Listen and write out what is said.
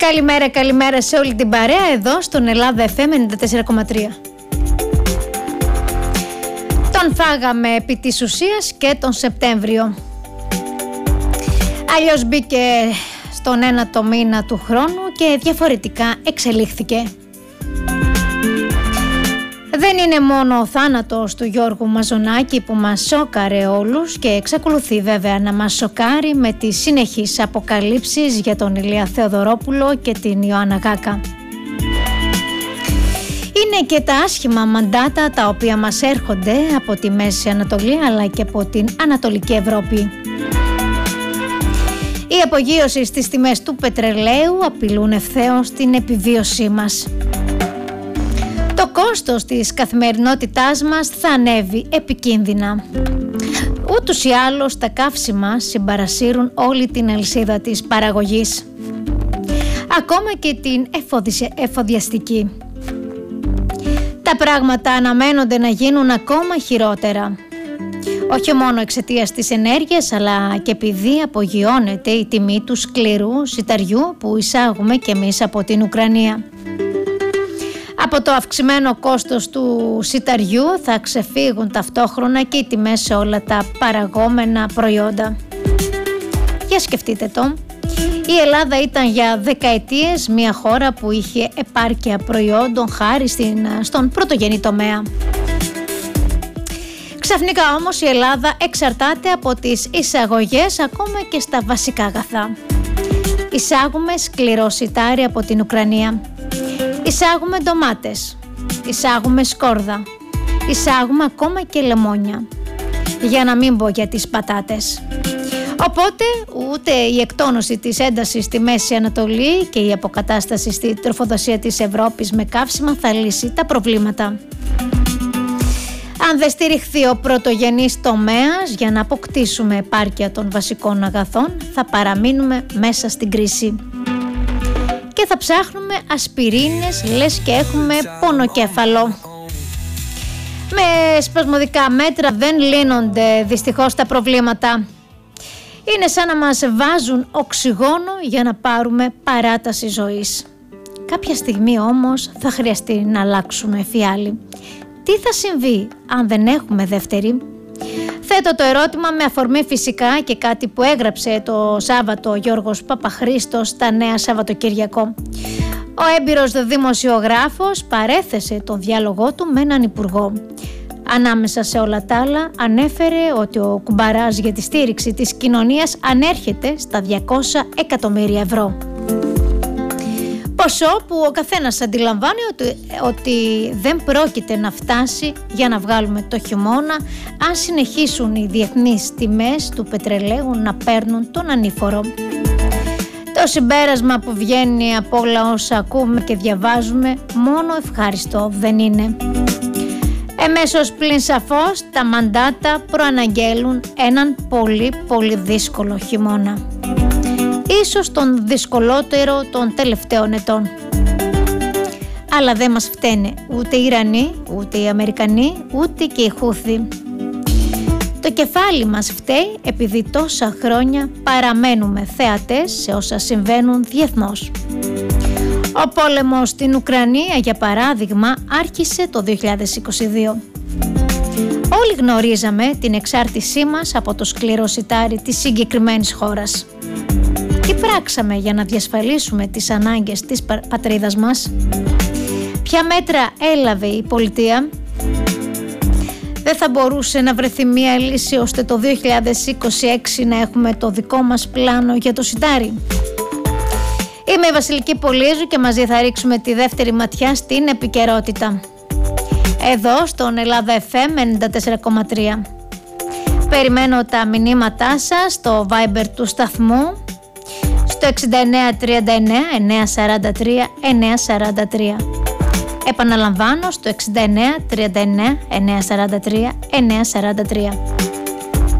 Καλημέρα σε όλη την παρέα εδώ στον Ελλάδα FM 94,3. Τον φάγαμε επί της ουσίας και τον Σεπτέμβριο. Αλλιώς μπήκε στον ένατο μήνα του χρόνου και διαφορετικά εξελίχθηκε. Δεν είναι μόνο ο θάνατος του Γιώργου Μαζονάκη που μας σόκαρε όλους και εξακολουθεί βέβαια να μας σοκάρει με τις συνεχείς αποκαλύψεις για τον Ηλία Θεοδωρόπουλο και την Ιωάννα Γάκα. Είναι και τα άσχημα μαντάτα τα οποία μας έρχονται από τη Μέση Ανατολή αλλά και από την Ανατολική Ευρώπη. Η απογείωση στις τιμές του πετρελαίου απειλούν ευθέως την επιβίωσή μας. Το κόστος της καθημερινότητάς μας θα ανέβει επικίνδυνα. Ούτως ή άλλως τα καύσιμα συμπαρασύρουν όλη την αλυσίδα της παραγωγής. Ακόμα και την εφοδιαστική. Τα πράγματα αναμένονται να γίνουν ακόμα χειρότερα. Όχι μόνο εξαιτίας της ενέργειας, αλλά και επειδή απογειώνεται η τιμή του σκληρού σιταριού που εισάγουμε κι εμείς από την Ουκρανία. Από το αυξημένο κόστος του σιταριού θα ξεφύγουν ταυτόχρονα και οι τιμές σε όλα τα παραγόμενα προϊόντα. Για σκεφτείτε το. Η Ελλάδα ήταν για δεκαετίες μια χώρα που είχε επάρκεια προϊόντων χάρη στον πρωτογενή τομέα. Ξαφνικά όμως η Ελλάδα εξαρτάται από τις εισαγωγές ακόμα και στα βασικά αγαθά. Εισάγουμε σκληρό σιτάρι από την Ουκρανία. Εισάγουμε ντομάτες, εισάγουμε σκόρδα, εισάγουμε ακόμα και λεμόνια, για να μην πω για τις πατάτες. Οπότε ούτε η εκτόνωση της έντασης στη Μέση Ανατολή και η αποκατάσταση στη τροφοδοσία της Ευρώπης με καύσιμα θα λύσει τα προβλήματα. Αν δεν στηριχθεί ο πρωτογενής τομέας για να αποκτήσουμε επάρκεια των βασικών αγαθών, θα παραμείνουμε μέσα στην κρίση. Και θα ψάχνουμε ασπιρίνες λες και έχουμε πονοκέφαλο. Με σπασμωδικά μέτρα δεν λύνονται δυστυχώς τα προβλήματα. Είναι σαν να μας βάζουν οξυγόνο για να πάρουμε παράταση ζωής. Κάποια στιγμή όμως θα χρειαστεί να αλλάξουμε φιάλι. Τι θα συμβεί αν δεν έχουμε δεύτερη? Θέτω το ερώτημα με αφορμή φυσικά και κάτι που έγραψε το Σάββατο ο Γιώργος Παπαχρήστος στα Νέα Σαββατοκυριακό. Ο έμπειρος δημοσιογράφος παρέθεσε τον διάλογό του με έναν υπουργό. Ανάμεσα σε όλα τα άλλα ανέφερε ότι ο κουμπαράς για τη στήριξη της κοινωνίας ανέρχεται στα 200 εκατομμύρια ευρώ. Ποσό που ο καθένας αντιλαμβάνει ότι δεν πρόκειται να φτάσει για να βγάλουμε το χειμώνα αν συνεχίσουν οι διεθνείς τιμές του πετρελαίου να παίρνουν τον ανήφορο. Το συμπέρασμα που βγαίνει από όλα όσα ακούμε και διαβάζουμε μόνο ευχάριστο δεν είναι. Εμέσως πλην σαφώς τα μαντάτα προαναγγέλουν έναν πολύ δύσκολο χειμώνα. Ίσως τον δυσκολότερο των τελευταίων ετών. Αλλά δεν μας φταίνε ούτε οι Ιρανοί, ούτε οι Αμερικανοί, ούτε και οι Χούθοι. Το κεφάλι μας φταίει επειδή τόσα χρόνια παραμένουμε θεατές σε όσα συμβαίνουν διεθνώς. Ο πόλεμος στην Ουκρανία, για παράδειγμα, άρχισε το 2022. Όλοι γνωρίζαμε την εξάρτησή μας από το σκληρό σιτάρι της συγκεκριμένης χώρας. Τι πράξαμε για να διασφαλίσουμε τις ανάγκες της πατρίδας μας? Ποια μέτρα έλαβε η πολιτεία? Δεν θα μπορούσε να βρεθεί μία λύση ώστε το 2026 να έχουμε το δικό μας πλάνο για το σιτάρι? Είμαι η Βασιλική Πολύζου και μαζί θα ρίξουμε τη δεύτερη ματιά στην επικαιρότητα. Εδώ στον Ελλάδα FM 94,3. Περιμένω τα μηνύματά σας στο Viber του σταθμού στο 6939 943 943. Επαναλαμβάνω στο 6939 943 943.